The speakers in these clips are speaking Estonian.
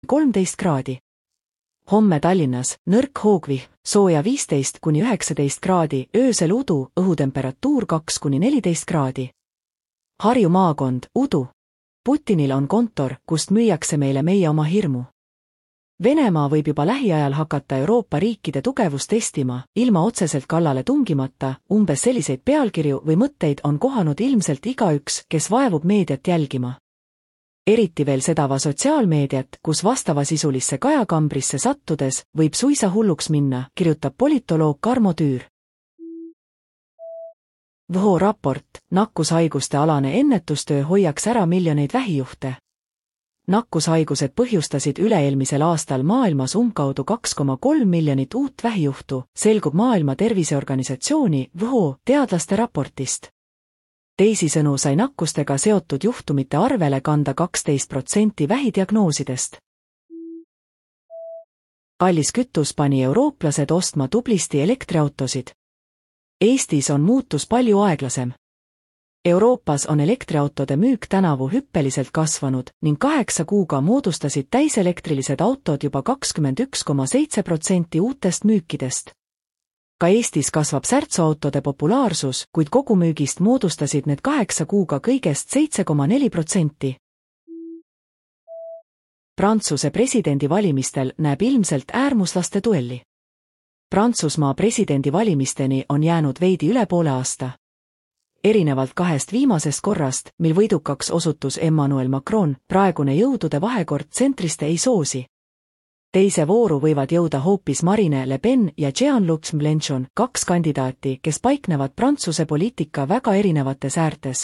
13 kraadi. Homme Tallinnas nõrk hoogvihm, sooja 15–19 kraadi, öösel udu, õhutemperatuur 2–14 kraadi. Harju maakond, udu. Putinil on kontor, kust müüakse meile meie oma hirmu. Venemaa võib juba lähiajal hakata Euroopa riikide tugevust testima, ilma otseselt kallale tungimata, umbes selliseid pealkirju või mõtteid on kohanud ilmselt igaüks, kes vaevub meediat jälgima. Eriti veel sedava sotsiaalmeediat, kus vastavasisulisse kajakambrisse sattudes võib suisa hulluks minna, kirjutab politoloog Karmo Tüür. WHO raport, nakkushaiguste alane ennetustöö hoiaks ära miljoneid vähijuhte. Nakkushaigused põhjustasid üle-eelmisel aastal maailmas umbkaudu 2,3 miljonit uut vähijuhtu, selgub Maailma Terviseorganisatsiooni WHO teadlaste raportist. Teisisõnu sai nakkustega seotud juhtumite arvele kanda 12% vähidiagnoosidest. Kallis kütus pani eurooplased ostma tublisti elektriautosid. Eestis on muutus palju aeglasem. Euroopas on elektriautode müük tänavu hüppeliselt kasvanud ning 8 kuuga moodustasid täiselektrilised autod juba 21,7% uutest müükidest. Ka Eestis kasvab särtsuautode populaarsus, kuid kogumüügist moodustasid need 8 kuuga kõigest 7,4%. Prantsuse presidendivalimistel näeb ilmselt äärmuslaste duelli. Prantsusmaa presidendivalimisteni on jäänud veidi üle poole aasta. Erinevalt 2 viimasest korrast, mil võidukaks osutus Emmanuel Macron, praegune jõudude vahekord tsentriste ei soosi. Teise vooru võivad jõuda hoopis Marine Le Pen ja Jean-Luc Mélenchon, 2 kandidaati, kes paiknevad Prantsuse poliitika väga erinevates äärtes.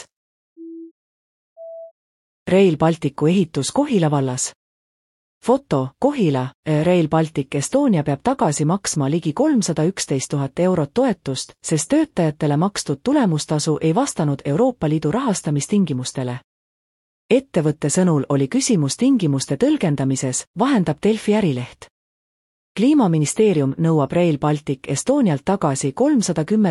Rail Balticu ehitus Kohila vallas. Foto, Kohila, Rail Baltic Estonia peab tagasi maksma ligi 311 000 eurot toetust, sest töötajatele makstud tulemustasu ei vastanud Euroopa Liidu rahastamistingimustele. Ettevõtte sõnul oli küsimus tingimuste tõlgendamises, vahendab Delfi ärileht. Kliimaministeerium nõuab Rail Baltic Estonialt tagasi 310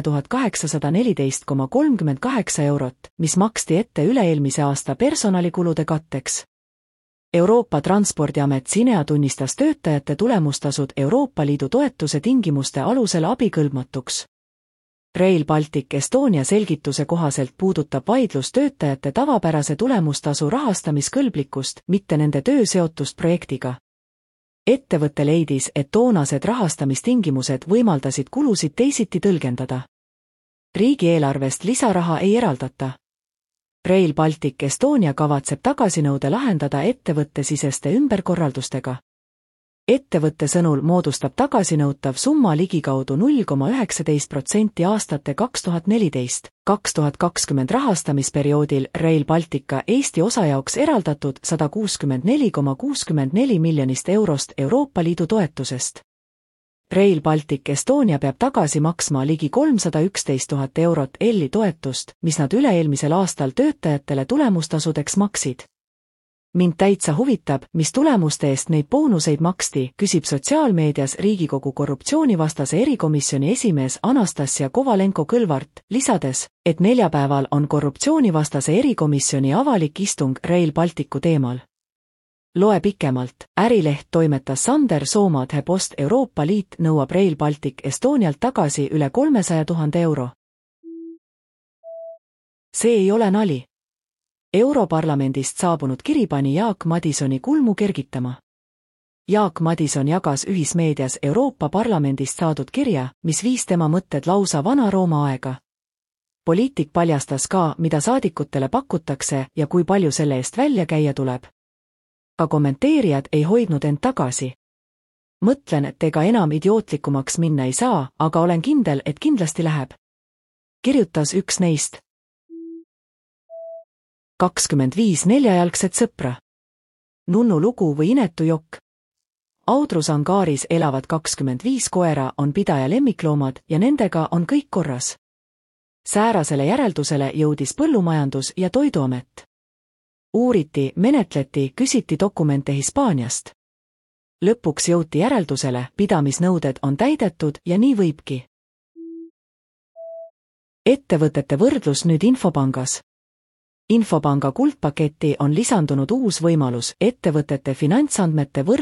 814,38 eurot, mis maksti ette üle-eelmise aasta personalikulude katteks. Euroopa Transpordiamet Cinea tunnistas töötajate tulemustasud Euroopa Liidu toetuse tingimuste alusel abikõlbmatuks. Rail Baltic Estonia selgituse kohaselt puudutab vaidlus töötajate tavapärase tulemustasu rahastamiskõlblikkust, mitte nende töö seotust projektiga. Ettevõte leidis, et toonased rahastamistingimused võimaldasid kulusid teisiti tõlgendada. Riigieelarvest lisaraha ei eraldata. Rail Baltic Estonia kavatseb tagasinõude lahendada ettevõttesiseste ümberkorraldustega. Ettevõtte sõnul moodustab tagasinõutav summa ligikaudu 0,19% aastate 2014–2020 rahastamisperioodil Rail Baltica Eesti osa jaoks eraldatud 164,64 miljonist eurost Euroopa Liidu toetusest. Rail Baltic Estonia peab tagasi maksma ligi 311 000 eurot EL-i toetust, mis nad üle-eelmisel aastal töötajatele tulemustasudeks maksid. Mind täitsa huvitab, mis tulemuste eest neid boonuseid maksti, küsib sotsiaalmeedias Riigikogu korruptsioonivastase erikomisjoni esimees Anastasia Kovalenko-Kõlvart, lisades, et neljapäeval on korruptsioonivastase erikomisjoni avalik istung Rail Balticu teemal. Loe pikemalt, ärileht toimetas Sander Soomaadhe post Euroopa Liit nõuab Rail Baltic Estonialt tagasi üle 300 000 euro. See ei ole nali. Europarlamendist saabunud kiri pani Jaak Madisoni kulmu kergitama. Jaak Madison jagas ühismeedias Euroopa Parlamendist saadud kirja, mis viis tema mõtted lausa Vana-Rooma aega. Poliitik paljastas ka, mida saadikutele pakutakse ja kui palju selle eest välja käia tuleb. Ka kommenteerijad ei hoidnud end tagasi. Mõtlen, et ega enam idiootlikumaks minna ei saa, aga olen kindel, et kindlasti läheb. Kirjutas üks neist. 25 neljajalgset sõpra. Nunnu lugu või inetu jokk. Audrus angaaris elavad 25 koera on pidaja lemmikloomad ja nendega on kõik korras. Säärasele järeldusele jõudis Põllumajandus- ja Toiduamet. Uuriti, menetleti, küsiti dokumente Hispaaniast. Lõpuks jõuti järeldusele, pidamisnõuded on täidetud ja nii võibki. Ettevõtete võrdlus nüüd Infopangas. Infopanga kuldpaketti on lisandunud uus võimalus ettevõtete finantsandmete võrdluseks.